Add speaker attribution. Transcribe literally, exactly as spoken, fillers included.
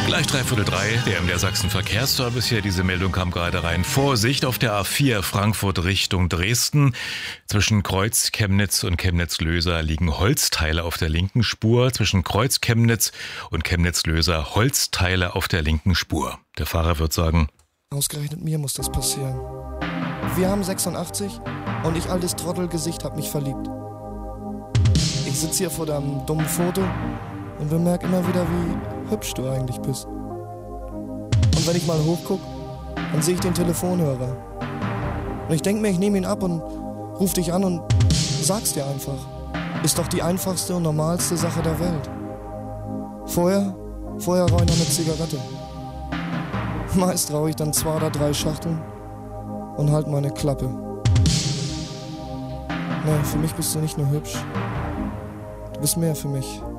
Speaker 1: Gleich dreiviertel drei, der M D R Sachsen Verkehrsservice hier. Diese Meldung kam gerade rein. Vorsicht auf der A vier Frankfurt Richtung Dresden. Zwischen Kreuz Chemnitz und Chemnitz-Löser liegen Holzteile auf der linken Spur. Zwischen Kreuz Chemnitz und Chemnitz-Löser Holzteile auf der linken Spur. Der Fahrer wird sagen:
Speaker 2: Ausgerechnet mir muss das passieren. Wir haben sechsundachtzig und ich, altes Trottelgesicht, hab mich verliebt. Ich sitze hier vor deinem dummen Foto und bemerke immer wieder, wie hübsch du eigentlich bist. Und wenn ich mal hochguck, dann sehe ich den Telefonhörer. Und ich denke mir, ich nehme ihn ab und ruf dich an und sag's dir einfach. Ist doch die einfachste und normalste Sache der Welt. Vorher, vorher rauche ich noch eine Zigarette. Meist rauche ich dann zwei oder drei Schachteln und halt meine Klappe. Nee, für mich bist du nicht nur hübsch. Du bist mehr für mich.